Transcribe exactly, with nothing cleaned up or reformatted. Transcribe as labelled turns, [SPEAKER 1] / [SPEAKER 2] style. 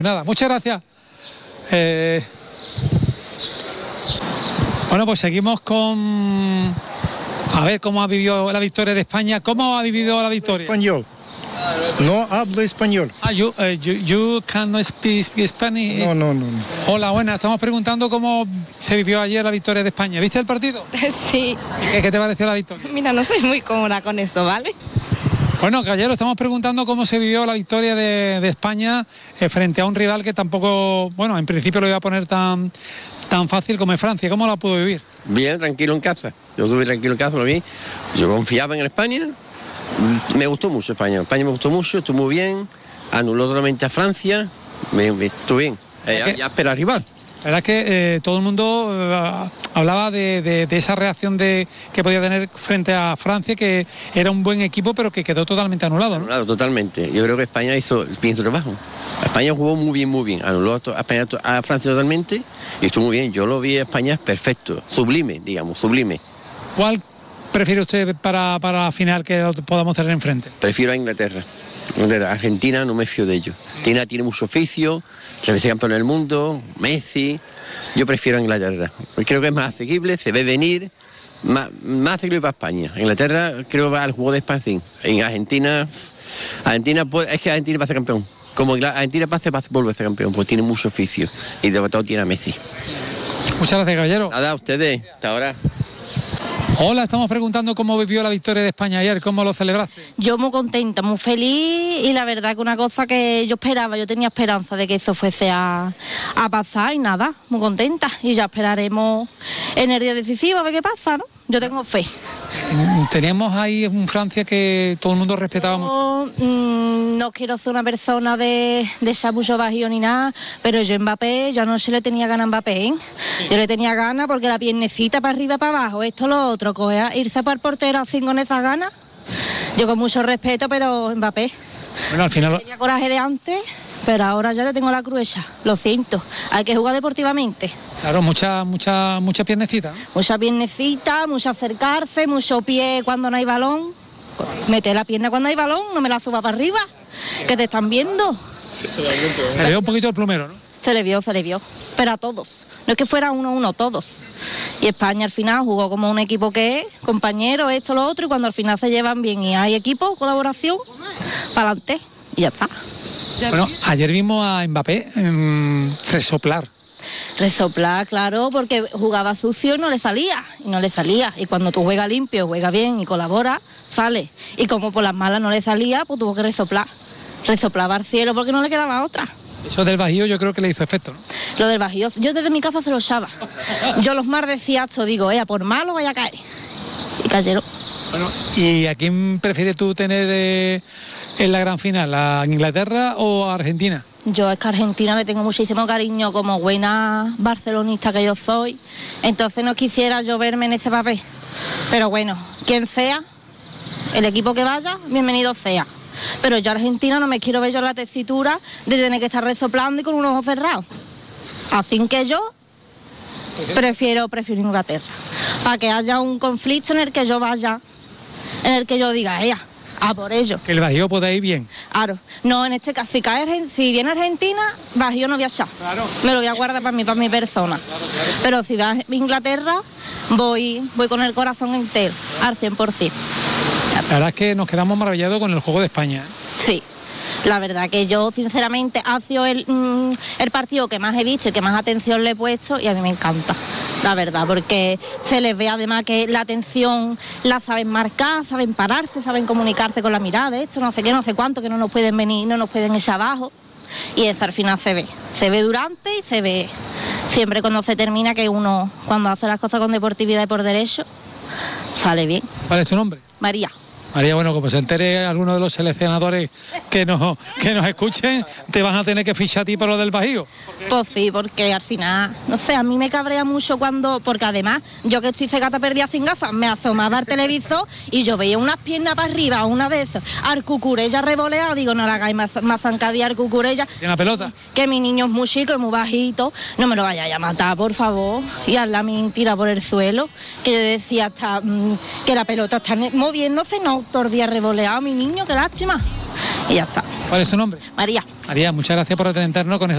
[SPEAKER 1] Nada, muchas gracias. Eh... Bueno, pues seguimos con... A ver cómo ha vivido la victoria de España. ¿Cómo ha vivido la victoria?
[SPEAKER 2] Español. No hablo español.
[SPEAKER 1] Ah, you, uh, you, you cannot speak, speak Spanish.
[SPEAKER 2] No, no, no, no.
[SPEAKER 1] Hola, buenas. Estamos preguntando cómo se vivió ayer la victoria de España. ¿Viste el partido?
[SPEAKER 3] Sí.
[SPEAKER 1] ¿Qué, qué te pareció la victoria?
[SPEAKER 3] Mira, no soy muy cómoda con eso, ¿vale?
[SPEAKER 1] Bueno, Caballero, estamos preguntando cómo se vivió la victoria de, de España eh, frente a un rival que tampoco, bueno, en principio lo iba a poner tan, tan fácil como es Francia. ¿Cómo la pudo vivir?
[SPEAKER 4] Bien, tranquilo en casa. Yo estuve tranquilo en casa, lo vi. Yo confiaba en España. Me gustó mucho España. España me gustó mucho, estuvo muy bien. Anuló totalmente a Francia. Me, me estuvo bien. Eh, ya, ya espera al rival.
[SPEAKER 1] La verdad es que eh, todo el mundo eh, hablaba de, de, de esa reacción de, que podía tener frente a Francia, que era un buen equipo, pero que quedó totalmente anulado, ¿no?
[SPEAKER 4] Anulado totalmente. Yo creo que España hizo bien su trabajo. España jugó muy bien, muy bien. Anuló a, España, a Francia totalmente y estuvo muy bien. Yo lo vi a España perfecto, sublime, digamos, sublime.
[SPEAKER 1] ¿Cuál prefiere usted para, para la final que lo podamos tener enfrente?
[SPEAKER 4] Prefiero a Inglaterra. Argentina no me fío de ellos. Argentina tiene mucho oficio, se veces campeón del mundo, Messi. Yo prefiero a Inglaterra. Creo que es más asequible, se ve venir, más, más asequible para España. Inglaterra creo que va al juego de España. En Argentina, Argentina puede, es que Argentina va a ser campeón. Como Argentina pase, vuelve a ser campeón, porque tiene mucho oficio y de todo tiene a Messi.
[SPEAKER 1] Muchas gracias, caballero.
[SPEAKER 4] Nada, a ustedes. Hasta ahora.
[SPEAKER 1] Hola, estamos preguntando cómo vivió la victoria de España ayer, ¿cómo lo celebraste?
[SPEAKER 3] Yo muy contenta, muy feliz y la verdad que una cosa que yo esperaba, yo tenía esperanza de que eso fuese a, a pasar y nada, muy contenta y ya esperaremos en el día decisivo a ver qué pasa, ¿no? Yo tengo fe.
[SPEAKER 1] Teníamos ahí un Francia que todo el mundo respetaba
[SPEAKER 3] yo,
[SPEAKER 1] mucho.
[SPEAKER 3] Mmm, no quiero ser una persona de, de echar mucho bajío ni nada, pero yo Mbappé, yo no se le tenía ganas a Mbappé, ¿eh? Yo le tenía ganas porque la piernecita para arriba, para abajo, esto, lo otro, coger, irse para el portero así con esas ganas. Yo con mucho respeto, pero Mbappé.
[SPEAKER 1] Bueno, al final...
[SPEAKER 3] Tenía coraje de antes, pero ahora ya le tengo la cruesa, lo siento. Hay que jugar deportivamente.
[SPEAKER 1] Claro, mucha, mucha, mucha piernecita, ¿no?
[SPEAKER 3] Mucha piernecita, mucho acercarse, mucho pie cuando no hay balón. Mete la pierna cuando hay balón, no me la suba para arriba, que te están viendo.
[SPEAKER 1] Se le vio un poquito el plumero, ¿no?
[SPEAKER 3] Se le vio, se le vio, pero a todos. No es que fuera uno a uno, todos. Y España al final jugó como un equipo que es, compañero, esto, lo otro, y cuando al final se llevan bien y hay equipo, colaboración, para adelante, y ya está.
[SPEAKER 1] Bueno, ayer vimos a Mbappé eh, resoplar.
[SPEAKER 3] Resoplar, claro, porque jugaba sucio y no le salía, y no le salía. Y cuando tú juegas limpio, juegas bien y colaboras, sale. Y como por las malas no le salía, pues tuvo que resoplar. Resoplaba al cielo porque no le quedaba otra.
[SPEAKER 1] Eso del bajío yo creo que le hizo efecto, ¿no?
[SPEAKER 3] Lo del bajío, yo desde mi casa se lo echaba. Yo los mar decía esto, digo, eh, por malo vaya a caer. Y cayeron.
[SPEAKER 1] Bueno, ¿y a quién prefieres tú tener eh, en la gran final, a Inglaterra o a Argentina?
[SPEAKER 3] Yo es que a Argentina le tengo muchísimo cariño como buena barcelonista que yo soy. Entonces no quisiera yo verme en ese papel. Pero bueno, quien sea, el equipo que vaya, bienvenido sea. Pero yo a Argentina no me quiero ver yo la tesitura de tener que estar resoplando y con un ojo cerrado. Así que yo prefiero, prefiero Inglaterra. Para que haya un conflicto en el que yo vaya, en el que yo diga, ella, a por ello.
[SPEAKER 1] Que el bajío pueda ir bien.
[SPEAKER 3] Claro. No, en este caso, si, cae, si viene Argentina, bajío no voy a echar.
[SPEAKER 1] Claro.
[SPEAKER 3] Me lo voy a guardar para mí, para mi persona.
[SPEAKER 1] Claro, claro.
[SPEAKER 3] Pero si va a Inglaterra, voy, voy con el corazón entero, al cien por ciento.
[SPEAKER 1] La verdad es que nos quedamos maravillados con el juego de España, ¿eh?
[SPEAKER 3] Sí, la verdad que yo sinceramente ha sido el, mm, el partido que más he visto y que más atención le he puesto y a mí me encanta, la verdad, porque se les ve además que la atención la saben marcar, saben pararse, saben comunicarse con la mirada, esto no sé qué, no sé cuánto, que no nos pueden venir, no nos pueden echar abajo y eso al final se ve, se ve durante y se ve siempre cuando se termina, que uno cuando hace las cosas con deportividad y por derecho sale bien.
[SPEAKER 1] ¿Cuál es tu nombre?
[SPEAKER 3] María.
[SPEAKER 1] María, bueno, como se entere alguno de los seleccionadores que nos, que nos escuchen, te van a tener que fichar a ti por lo del bajío.
[SPEAKER 3] Pues sí, porque al final, no sé, a mí me cabrea mucho cuando, porque además, yo que estoy cegata perdida sin gafas, me asomaba al televisor y yo veía unas piernas para arriba, una de esas, arcucurella revoleada, digo, no la hagáis más, más zancadilla arcucurella.
[SPEAKER 1] ¿Tiene la pelota?
[SPEAKER 3] Que mi niño es muy chico y muy bajito, no me lo vayáis a matar, por favor, y haz la mentira por el suelo, que yo decía hasta mmm, que la pelota está moviéndose, no, todo el día revoleado, mi niño, qué lástima. Y ya está.
[SPEAKER 1] ¿Cuál es tu nombre?
[SPEAKER 3] María.
[SPEAKER 1] María, muchas gracias por atendernos con esa